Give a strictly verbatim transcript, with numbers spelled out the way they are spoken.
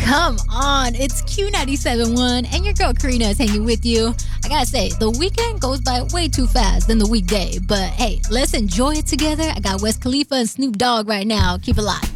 Come on, it's Q ninety-seven point one, and your girl Karina is hanging with you. I gotta say, the weekend goes by way too fast than the weekday, but hey, let's enjoy it together. I got Wes Khalifa and Snoop Dogg right now. Keep it locked.